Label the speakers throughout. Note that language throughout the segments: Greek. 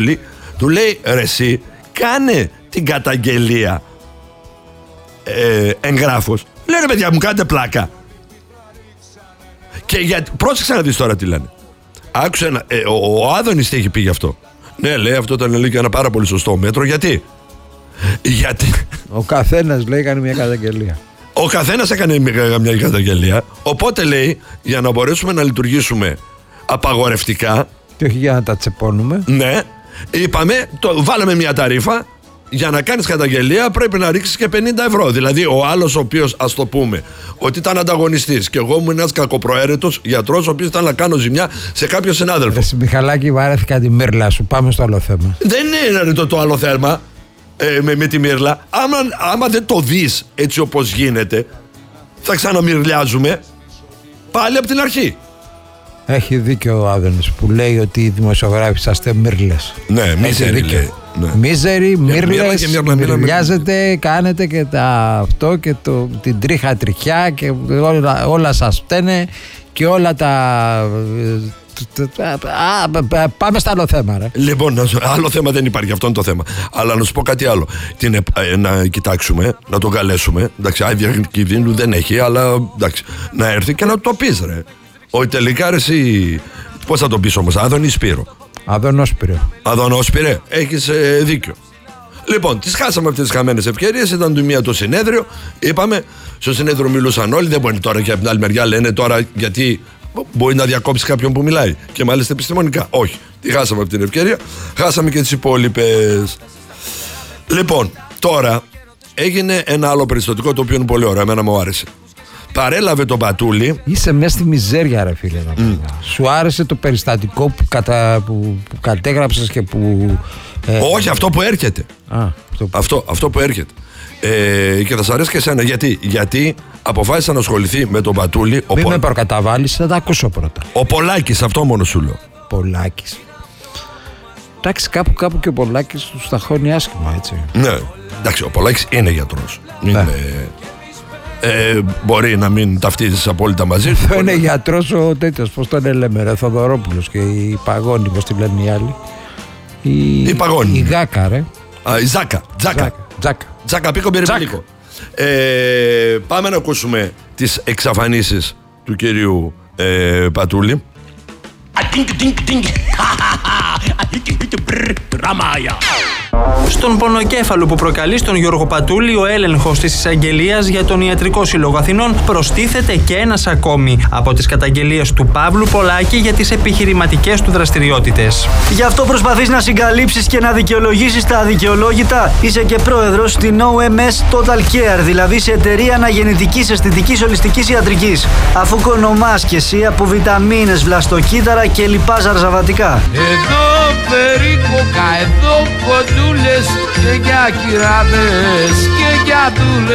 Speaker 1: του λέει ρε εσύ, κάνε την καταγγελία εγγράφος. Λέει ρε παιδιά μου, κάνετε πλάκα. Και πρόσεξε να δεις τώρα τι λένε. Άκουσε ο Άδωνης τι έχει πει γι' αυτό. Ναι, λέει, αυτό ήταν λέει, και ένα πάρα πολύ σωστό μέτρο. Γιατί
Speaker 2: ο καθένας λέει έκανε μια καταγγελία.
Speaker 1: Ο καθένας έκανε μια καταγγελία. Οπότε λέει, για να μπορέσουμε να λειτουργήσουμε απαγορευτικά
Speaker 2: και όχι για να τα τσεπώνουμε.
Speaker 1: Ναι, είπαμε, βάλαμε μια ταρίφα. Για να κάνεις καταγγελία πρέπει να ρίξεις και 50 ευρώ. Δηλαδή ο άλλος ο οποίος, ας το πούμε, ότι ήταν ανταγωνιστής και εγώ ήμουν ένας κακοπροαίρετος γιατρός ο οποίος ήταν να κάνω ζημιά σε κάποιο συνάδελφο.
Speaker 2: Εσύ Μιχαλάκη, βάρεθηκα τη μύρλα σου. Πάμε στο άλλο θέμα.
Speaker 1: Δεν είναι το άλλο θέμα με τη μύρλα. Άμα δεν το δεις έτσι όπως γίνεται, θα ξαναμυρλιάζουμε πάλι από την αρχή.
Speaker 2: Έχει δίκιο ο Άδωνης που λέει ότι οι δημοσιογράφοι είσαστε μύρλες.
Speaker 1: Ναι, μίζεροι λέει. Ναι.
Speaker 2: Μίζεροι, μύρλες, μυρλιάζετε, κάνετε και αυτό και την τρίχα τριχιά και όλα σας φταίνε και όλα τα... Πάμε στα άλλο θέμα, ρε.
Speaker 1: Λοιπόν, άλλο θέμα δεν υπάρχει, αυτό είναι το θέμα. Αλλά να σου πω κάτι άλλο. Να κοιτάξουμε, να τον καλέσουμε. Εντάξει, άδεια κινδύνου δεν έχει, αλλά εντάξει, να έρθει και να το πεις, ρε. Όχι τελικά, ρε, εσύ. Πώς θα το πεις όμως, Άδωνη ή Σπύρο? Αδωνόσπυρε, έχεις δίκιο. Λοιπόν, τις χάσαμε αυτές τις χαμένες ευκαιρίες. Ήταν του μία το συνέδριο. Είπαμε, στο συνέδριο μιλούσαν όλοι. Δεν μπορεί τώρα και από την άλλη μεριά λένε τώρα γιατί μπορεί να διακόψει κάποιον που μιλάει. Και μάλιστα επιστημονικά. Όχι, τη χάσαμε αυτή την ευκαιρία. Χάσαμε και τις υπόλοιπες. Λοιπόν, τώρα έγινε ένα άλλο περιστατικό το οποίο είναι πολύ ωραίο. Εμένα μου άρεσε. Παρέλαβε τον Πατούλη.
Speaker 2: Είσαι μέσα στη μιζέρια, ρε φίλε. Σου άρεσε το περιστατικό που κατέγραψες και που...
Speaker 1: Όχι, αυτό που έρχεται. Αυτό που έρχεται. Και θα σας αρέσει και εσένα. Γιατί αποφάσισε να ασχοληθεί με τον Πατούλη.
Speaker 2: Μην με προκαταβάλεις, θα τα ακούσω πρώτα.
Speaker 1: Ο Πολάκης, αυτό μόνο σου λέω.
Speaker 2: Πολάκης. Εντάξει, κάπου και ο Πολάκης τους τα χώνει άσχημα, έτσι.
Speaker 1: Ναι, εντάξει, ο Πολάκης είναι γιατρός. Μπορεί να μην ταυτίζεις απόλυτα μαζί του.
Speaker 2: Είναι γιατρός ο τέτοιος, πώς τον λέμε, Θοδωρόπουλος και η Παγώνη, πώς τη λένε οι άλλοι.
Speaker 1: Η Παγώνη.
Speaker 2: Η Γάκα, ρε.
Speaker 1: Η Τζάκα πίκο περιπλήκο. Πάμε να ακούσουμε τις εξαφανίσεις του κυρίου Πατούλη.
Speaker 3: Στον πονοκέφαλο που προκαλεί στον Γιώργο Πατούλη ο έλεγχος της εισαγγελίας για τον Ιατρικό Σύλλογο Αθηνών προστίθεται και ένας ακόμη από τις καταγγελίες του Παύλου Πολάκη για τις επιχειρηματικές του δραστηριότητες.
Speaker 4: Γι' αυτό προσπαθείς να συγκαλύψεις και να δικαιολογήσεις τα αδικαιολόγητα. Είσαι και πρόεδρος στην OMS Total Care, δηλαδή σε εταιρεία αναγεννητικής αισθητικής ολιστικής ιατρικής. Αφού κονομάς και εσύ από βιταμίνες, βλαστοκύτταρα και λοιπά ζαρζαβατικά.
Speaker 5: Εδώ περίκοκα, εδώ κοντούλες και για κυράδες και για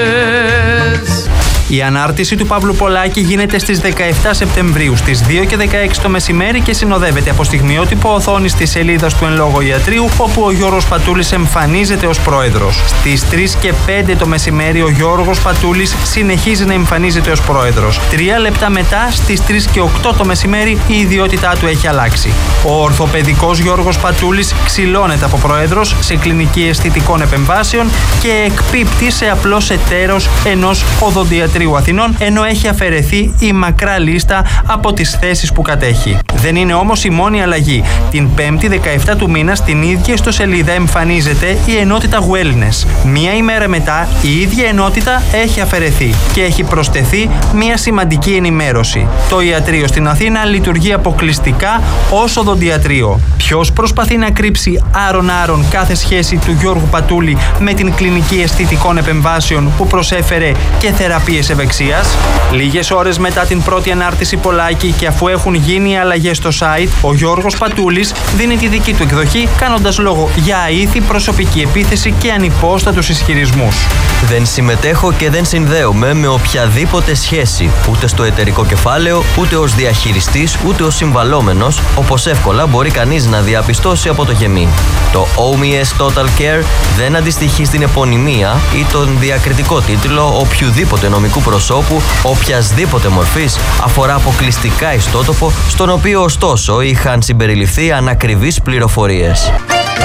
Speaker 5: δούλες.
Speaker 3: Η ανάρτηση του Παύλου Πολάκη γίνεται στις 17 Σεπτεμβρίου στις 2 και 16 το μεσημέρι και συνοδεύεται από στιγμιότυπο οθόνης της σελίδας του εν λόγω ιατρίου, όπου ο Γιώργος Πατούλης εμφανίζεται ως πρόεδρος. Στις 3 και 5 το μεσημέρι ο Γιώργος Πατούλης συνεχίζει να εμφανίζεται ως πρόεδρος. 3 λεπτά μετά, στις 3 και 8 το μεσημέρι, η ιδιότητά του έχει αλλάξει. Ο ορθοπαιδικός Γιώργος Πατούλης ξυλώνεται από πρόεδρος σε κλινική αισθητικών επεμβάσεων και εκπίπτει σε απλός εταίρος ενός οδοντιατρίου Αθηνών, ενώ έχει αφαιρεθεί η μακρά λίστα από τις θέσεις που κατέχει. Δεν είναι όμως η μόνη αλλαγή. Την 5η 17 του μήνα στην ίδια ιστοσελίδα εμφανίζεται η ενότητα Wellness. Μία ημέρα μετά η ίδια ενότητα έχει αφαιρεθεί και έχει προσθεθεί μία σημαντική ενημέρωση. Το ιατρείο στην Αθήνα λειτουργεί αποκλειστικά ως οδοντιατρείο. Ποιος προσπαθεί να κρύψει άρον-άρον κάθε σχέση του Γιώργου Πατούλη με την κλινική αισθητικών επεμβάσεων που προσέφερε και θεραπείες ευεξίας? Λίγες ώρες μετά την πρώτη ανάρτηση Πολάκη και αφού έχουν γίνει οι αλλαγές στο site, ο Γιώργος Πατούλης δίνει τη δική του εκδοχή, κάνοντας λόγο για αήθη προσωπική επίθεση και ανυπόστατους ισχυρισμούς.
Speaker 6: Δεν συμμετέχω και δεν συνδέομαι με οποιαδήποτε σχέση, ούτε στο εταιρικό κεφάλαιο, ούτε ως διαχειριστής, ούτε ως συμβαλόμενος, όπως εύκολα μπορεί κανείς να διαπιστώσει από το γεμί. Το OMS Total Care δεν αντιστοιχεί στην επωνυμία ή τον διακριτικό τίτλο οποιουδήποτε νομικού προσώπου οποιασδήποτε μορφής, αφορά αποκλειστικά ιστότοπο, στον οποίο ωστόσο είχαν συμπεριληφθεί ανακριβείς πληροφορίες.